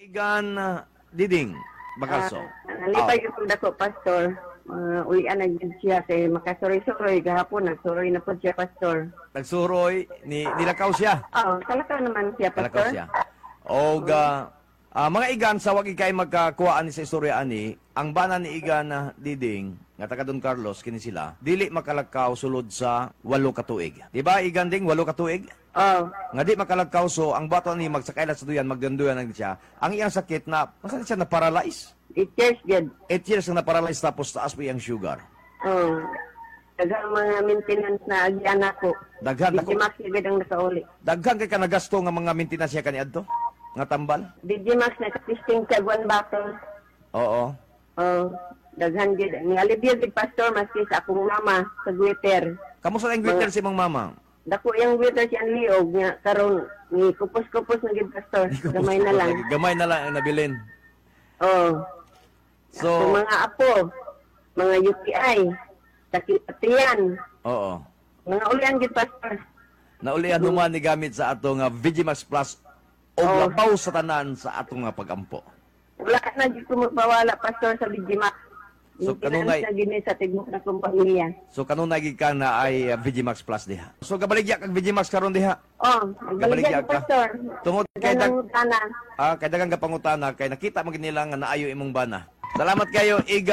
Igan Diding Bakalso. Nalipay yung dako, Pastor. Ulian na yun siya kay makasuroy-suroy. Gahapon, nagsuroy na po siya, Pastor. Nagsuroy, nilakaw siya. Oo, talakaw naman siya, Nilakaw Pastor. siya. O mga igan, sa wag ikay magkakuhaan sa istorya ani, ang bana ni Igan Diding, nga taga Don Carlos, kini sila, dili makalakaw sulod sa 8 katuig. Diba, Igan Ding, 8 katuig? Oo. Nga di makalakaw, so ang bato ni magsakailat sa duyan, magdanduyan lang siya. Ang iyang sakit na, masakit siya na-paralyze. It years good. 8 years na na-paralyze tapos taas po yung sugar. Oo. Dagang mga maintenance na agyan ako. Daghan ako. Digimax agad ang nakauli. Daghan kay ka nagasto nga mga maintenance siya kaniadto? Nga tambal? Digimax na katisting sa 1 bottle. Oo. Oo. Daghan gid. Ni alibyo gid, Pastor, maski sa akong mama sa Twitter. Kamusta ang greeter si mong mama? Dako yung Twitter siya liog niya karon ni kupos-kupos na gid, Pastor. Gamay na lang. Gamay na lang ang nabilin. Oo. So, Ang mga apo, mga UTI, sakit patiyan, oo. mga ulian gid, Pastor. Naulian human ni gamit sa atong Vigimax Plus o Oo. labaw sa tanan sa atong pagampo. Wala na gid ko magpawala, Pastor, sa Digimax. So, kanunay- sa gini sa tigmok na kong pamilya. So kanunay gid ka na ay Vigimax Plus diha. So kabaligya kag Vigimax karon diha. Oh, Gabaligya magbaligyan, ka. Pastor. Tungod kay Ganang utana. kay daghang ka pangutana kay nakita man gid nila nga naayo imong bana. Salamat kayo, Iga.